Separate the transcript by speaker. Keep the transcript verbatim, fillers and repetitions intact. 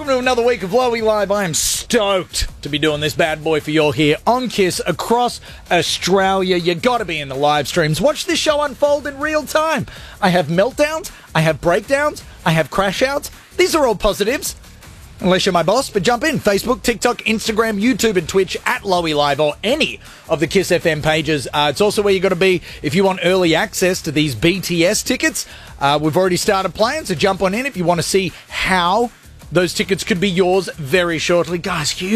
Speaker 1: welcome to another week of Lowy Live. I am stoked to be doing this bad boy for you all here on KISS across Australia. You got to be in the live streams. Watch this show unfold in real time. I have meltdowns, I have breakdowns, I have crash outs. These are all positives. Unless you're my boss, but jump in. Facebook, TikTok, Instagram, YouTube, and Twitch at Lowy Live or any of the KISS F M pages. Uh, it's also where you got to be if you want early access to these B T S tickets. Uh, we've already started playing, so jump on in if you want to see how those tickets could be yours very shortly. Guys, huge.